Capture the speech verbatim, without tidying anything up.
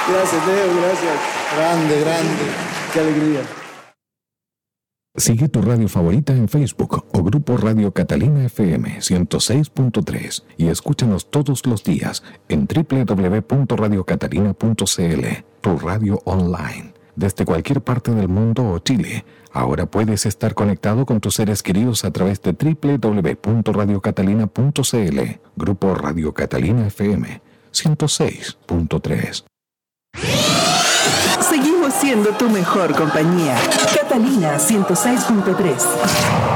Gracias, Leo, gracias. Grande, grande. Qué alegría. Sigue tu radio favorita en Facebook o Grupo Radio Catalina F M ciento seis punto tres y escúchanos todos los días en doble u doble u doble u punto radio catalina punto c l, tu radio online. Desde cualquier parte del mundo o Chile, ahora puedes estar conectado con tus seres queridos a través de doble u doble u doble u punto radio catalina punto c l. Grupo Radio Catalina F M ciento seis punto tres. Seguimos siendo tu mejor compañía. Catalina ciento seis punto tres.